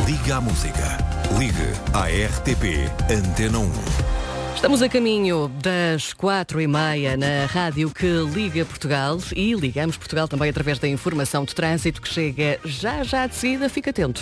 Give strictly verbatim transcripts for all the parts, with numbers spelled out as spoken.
Liga à música. Ligue à R T P Antena um. Estamos a caminho das quatro e meia na rádio que liga Portugal e ligamos Portugal também através da informação de trânsito que chega já já de seguida. Fica atento.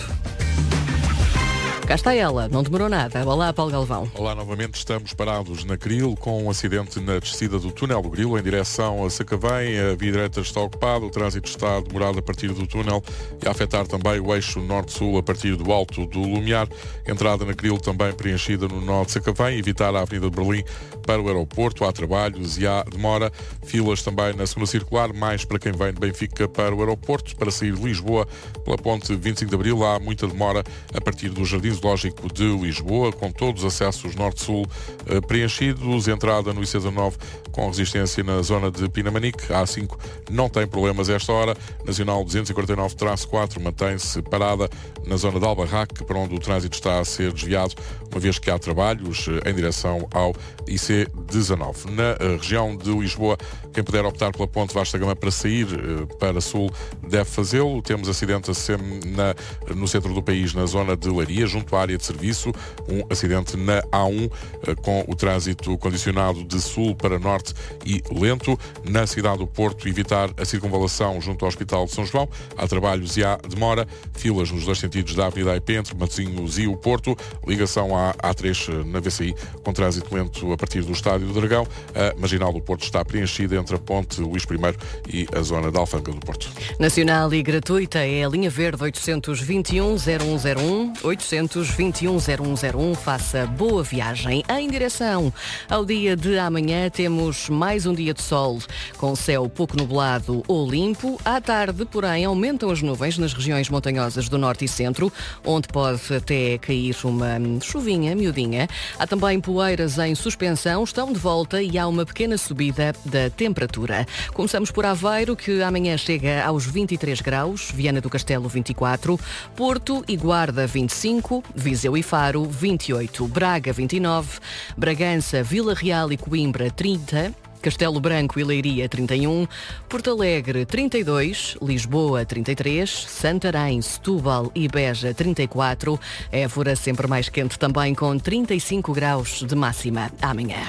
Cá está ela, não demorou nada. Olá, Paulo Galvão. Olá, novamente estamos parados na Cril com um acidente na descida do túnel do Grilo em direção a Sacavém. A via direita está ocupada, o trânsito está demorado a partir do túnel e a afetar também o eixo norte-sul a partir do Alto do Lumiar. Entrada na Cril também preenchida no nó de Sacavém, evitar a Avenida de Berlim para o aeroporto. Há trabalhos e há demora. Filas também na segunda circular, mais para quem vem de Benfica para o aeroporto. Para sair de Lisboa pela ponte vinte e cinco de Abril há muita demora a partir dos Jardins Zoológico de Lisboa, com todos os acessos norte-sul eh, preenchidos. Entrada no I C dezanove com resistência na zona de Pinamanique. A A cinco não tem problemas a esta hora. Nacional duzentos e quarenta e nove traço quatro mantém-se parada na zona de Albarraque, para onde o trânsito está a ser desviado, uma vez que há trabalhos eh, em direção ao I C dezanove. Na eh, região de Lisboa, quem puder optar pela ponte Vasta Gama para sair eh, para sul deve fazê-lo. Temos acidente na, no centro do país, na zona de Leiria, junto à área de serviço. Um acidente na A um eh, com o trânsito condicionado de sul para norte e lento. Na cidade do Porto, evitar a circunvalação junto ao Hospital de São João. Há trabalhos e há demora. Filas nos dois sentidos da Avenida A I P entre Matosinhos e o Porto. Ligação à A três na V C I com trânsito lento a partir do Estádio do Dragão. A Marginal do Porto está preenchida entre a Ponte Luís primeiro e a zona da Alfândega do Porto. Nacional e gratuita é a linha verde oitocentos e vinte e um zero um zero um, oitocentos e vinte e um zero um zero um. Faça boa viagem. Em direção ao dia de amanhã, temos mais um dia de sol, com céu pouco nublado ou limpo. À tarde, porém, aumentam as nuvens nas regiões montanhosas do norte e centro, onde pode até cair uma chuvinha miudinha. Há também poeiras em suspensão, estão de volta e há uma pequena subida da temperatura. Começamos por Aveiro, que amanhã chega aos vinte e três graus, Viana do Castelo vinte e quatro, Porto e Guarda vinte e cinco, Viseu e Faro vinte e oito, Braga vinte e nove, Bragança, Vila Real e Coimbra trinta, Castelo Branco e Leiria trinta e um, Porto Alegre trinta e dois, Lisboa trinta e três, Santarém, Setúbal e Beja trinta e quatro, Évora sempre mais quente também com trinta e cinco graus de máxima amanhã.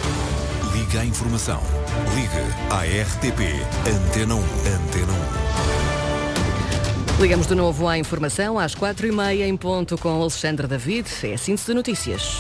Liga à informação. Ligue à R T P Antena um. Antena um. Ligamos de novo à informação às quatro e meia em ponto com Alexandre David. É síntese de notícias.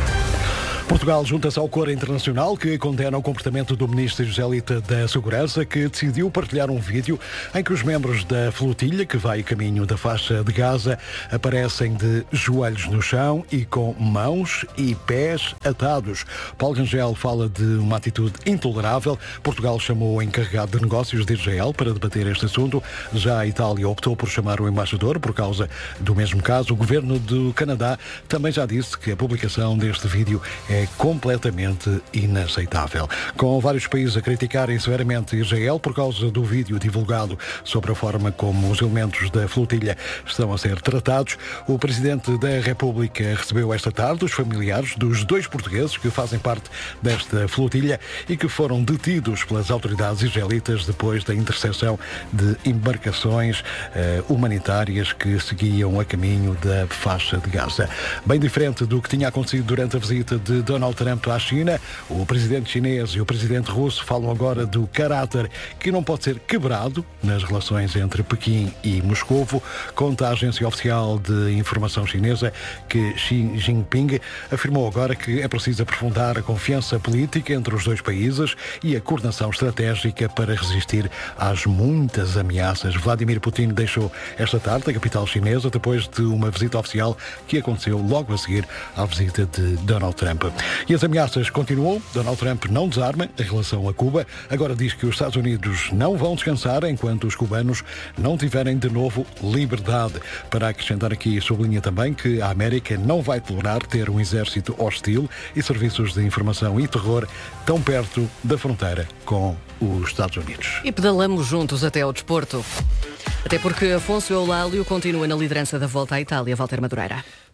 Portugal junta-se ao coro internacional que condena o comportamento do ministro israelita da Segurança, que decidiu partilhar um vídeo em que os membros da flotilha que vai caminho da faixa de Gaza aparecem de joelhos no chão e com mãos e pés atados. Paulo Rangel fala de uma atitude intolerável. Portugal chamou o encarregado de negócios de Israel para debater este assunto. Já a Itália optou por chamar o embaixador por causa do mesmo caso. O governo do Canadá também já disse que a publicação deste vídeo é é completamente inaceitável. Com vários países a criticarem severamente Israel por causa do vídeo divulgado sobre a forma como os elementos da flotilha estão a ser tratados, o Presidente da República recebeu esta tarde os familiares dos dois portugueses que fazem parte desta flotilha e que foram detidos pelas autoridades israelitas depois da interseção de embarcações eh, humanitárias que seguiam a caminho da faixa de Gaza. Bem diferente do que tinha acontecido durante a visita de Donald Trump à China, o presidente chinês e o presidente russo falam agora do caráter que não pode ser quebrado nas relações entre Pequim e Moscovo. Conta a agência oficial de informação chinesa que Xi Jinping afirmou agora que é preciso aprofundar a confiança política entre os dois países e a coordenação estratégica para resistir às muitas ameaças. Vladimir Putin deixou esta tarde a capital chinesa depois de uma visita oficial que aconteceu logo a seguir à visita de Donald Trump. E as ameaças continuam. Donald Trump não desarma a relação a Cuba. Agora diz que os Estados Unidos não vão descansar enquanto os cubanos não tiverem de novo liberdade. Para acrescentar aqui, sublinha também que a América não vai tolerar ter um exército hostil e serviços de informação e terror tão perto da fronteira com os Estados Unidos. E pedalamos juntos até ao desporto. Até porque Afonso Eulálio continua na liderança da Volta à Itália. Walter Madureira.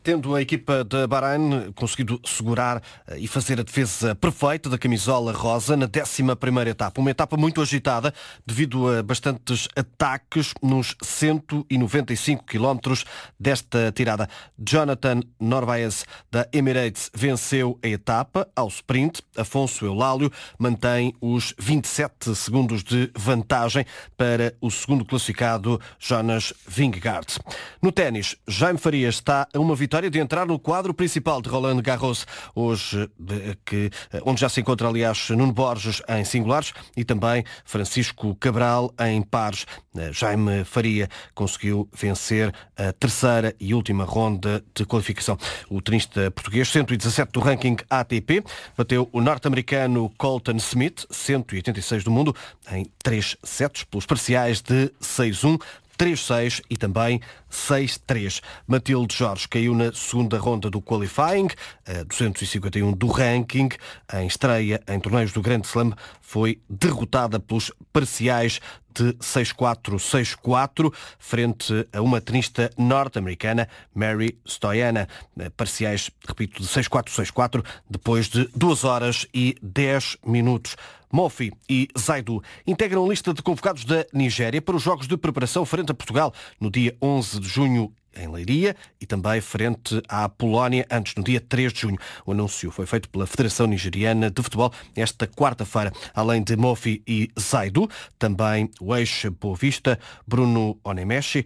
tendo a equipa de Bahrein conseguido segurar e fazer a defesa perfeita da camisola rosa na décima primeira etapa. Uma etapa muito agitada devido a bastantes ataques nos cento e noventa e cinco quilómetros desta tirada. Jonathan Narvaez da Emirates venceu a etapa ao sprint. Afonso Eulálio mantém os vinte e sete segundos de vantagem para o segundo classificado Jonas Vingegaard. No ténis, Jaime Faria está a uma vitória de entrar no quadro principal de Roland Garros, hoje, que, onde já se encontra, aliás, Nuno Borges em singulares e também Francisco Cabral em pares. Jaime Faria conseguiu vencer a terceira e última ronda de qualificação. O tenista português, cento e dezassete do ranking A T P, bateu o norte-americano Colton Smith, cento e oitenta e seis do mundo, em três sets, pelos parciais de seis um, três seis e também seis três. Matilde Jorge caiu na segunda ronda do qualifying, a duzentos e cinquenta e um do ranking. Em estreia em torneios do Grand Slam, foi derrotada pelos parciais de seis quatro, seis quatro, frente a uma tenista norte-americana, Mary Stoyana. Parciais, repito, de seis quatro, seis quatro, depois de duas horas e dez minutos. Mofi e Zaidu integram a lista de convocados da Nigéria para os Jogos de Preparação frente a Portugal no dia onze de junho em Leiria e também frente à Polónia, antes no dia três de junho. O anúncio foi feito pela Federação Nigeriana de Futebol esta quarta-feira. Além de Mofi e Zaidu, também o ex-Boa Vista, Bruno Onemeshi,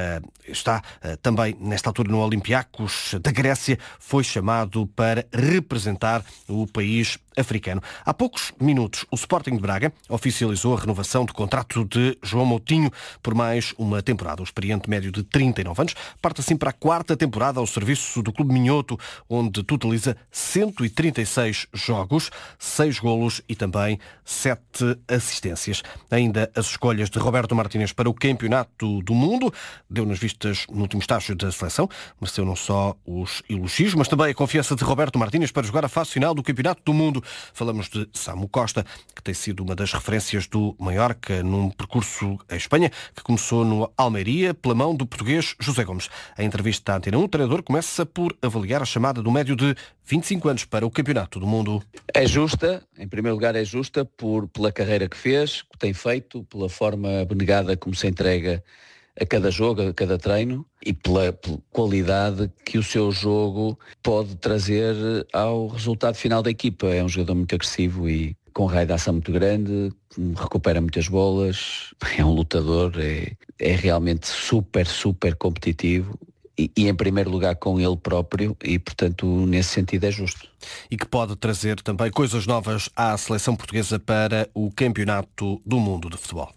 está também nesta altura no Olympiacos da Grécia, foi chamado para representar o país africano. Há poucos minutos, o Sporting de Braga oficializou a renovação do contrato de João Moutinho por mais uma temporada. O experiente médio de trinta e nove anos parte assim para a quarta temporada ao serviço do Clube Minhoto, onde totaliza cento e trinta e seis jogos, seis golos e também sete assistências. Ainda as escolhas de Roberto Martínez para o Campeonato do Mundo, deu nas vistas no último estágio da seleção, mereceu não só os elogios, mas também a confiança de Roberto Martínez para jogar a fase final do Campeonato do Mundo. Falamos de Samu Costa, que tem sido uma das referências do Mallorca num percurso em Espanha, que começou no Almeria pela mão do português José Gomes. A entrevista à Antena um, o treinador começa por avaliar a chamada do médio de vinte e cinco anos para o Campeonato do Mundo. É justa, em primeiro lugar é justa por, pela carreira que fez, que tem feito, pela forma abnegada como se entrega a cada jogo, a cada treino e pela, pela qualidade que o seu jogo pode trazer ao resultado final da equipa. É um jogador muito agressivo e com raio de ação muito grande, recupera muitas bolas, é um lutador, é, é realmente super, super competitivo. E, e em primeiro lugar com ele próprio e, portanto, nesse sentido é justo. E que pode trazer também coisas novas à seleção portuguesa para o Campeonato do Mundo de Futebol.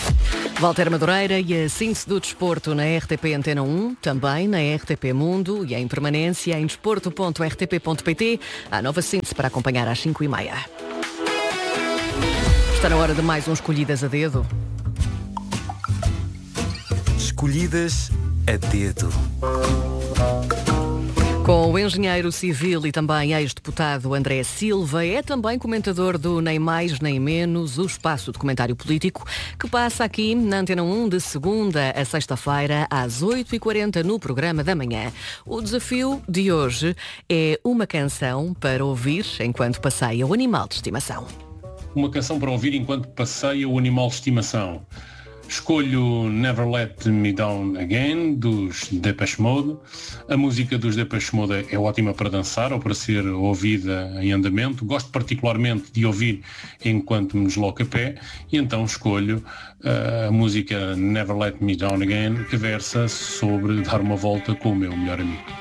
Walter Madureira e a síntese do desporto na R T P Antena um, também na R T P Mundo e em permanência em desporto ponto r t p ponto p t. A nova síntese para acompanhar às cinco e meia. Está na hora de mais um Escolhidas a Dedo. Escolhidas a Dedo. Com o engenheiro civil e também ex-deputado André Silva, é também comentador do Nem Mais Nem Menos, o espaço de comentário político, que passa aqui na Antena um de segunda a sexta-feira, às oito e quarenta no programa da manhã. O desafio de hoje é uma canção para ouvir enquanto passeia o animal de estimação. Uma canção para ouvir enquanto passeia o animal de estimação. Escolho Never Let Me Down Again, dos Depeche Mode. A música dos Depeche Mode é ótima para dançar ou para ser ouvida em andamento. Gosto particularmente de ouvir enquanto me desloco a pé e então escolho uh, a música Never Let Me Down Again, que versa sobre dar uma volta com o meu melhor amigo.